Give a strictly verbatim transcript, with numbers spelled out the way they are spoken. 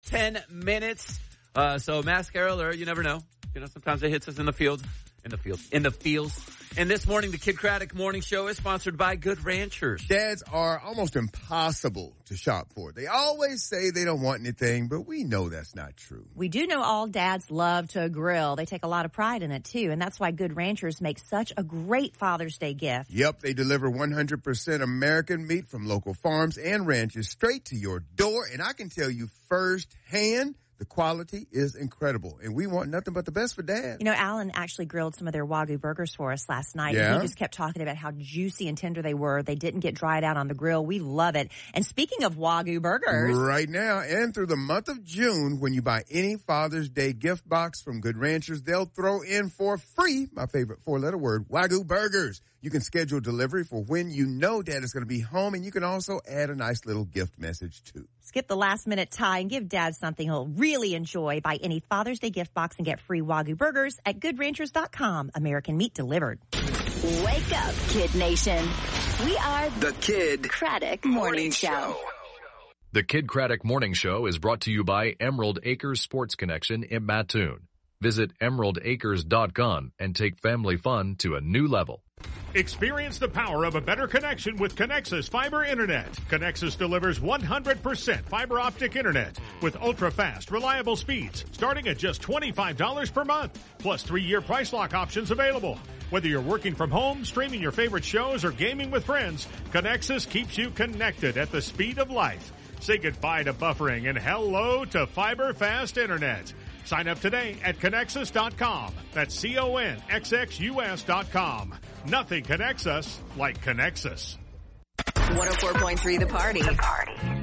ten minutes. Uh, so mascara alert, you never know. You know, sometimes it hits us in the field. In the field. In the fields. And this morning, the Kid Craddock Morning Show is sponsored by Good Ranchers. Dads are almost impossible to shop for. They always say they don't want anything, but we know that's not true. We do know all dads love to grill. They take a lot of pride in it, too. And that's why Good Ranchers make such a great Father's Day gift. Yep, they deliver one hundred percent American meat from local farms and ranches straight to your door. And I can tell you firsthand, the quality is incredible, and we want nothing but the best for Dad. You know, Alan actually grilled some of their Wagyu burgers for us last night. Yeah. And he just kept talking about how juicy and tender they were. They didn't get dried out on the grill. We love it. And speaking of Wagyu burgers. Right now and through the month of June, when you buy any Father's Day gift box from Good Ranchers, they'll throw in for free, my favorite four-letter word, Wagyu burgers. You can schedule delivery for when you know Dad is going to be home, and you can also add a nice little gift message, too. Skip the last-minute tie and give Dad something he'll really enjoy. Buy any Father's Day gift box and get free Wagyu burgers at good ranchers dot com. American meat delivered. Wake up, Kid Nation. We are the Kid Craddock Morning Show. The Kid Craddock Morning Show is brought to you by Emerald Acres Sports Connection in Mattoon. Visit emerald acres dot com and take family fun to a new level. Experience the power of a better connection with Connexus Fiber Internet. Connexus delivers one hundred percent fiber optic internet with ultra-fast, reliable speeds starting at just twenty-five dollars per month, plus three-year price lock options available. Whether you're working from home, streaming your favorite shows, or gaming with friends, Connexus keeps you connected at the speed of light. Say goodbye to buffering and hello to fiber fast internet. Sign up today at Connexus dot com. That's C O N X X U S dot com. Nothing connects us like Connexus. one oh four point three The Party. The Party.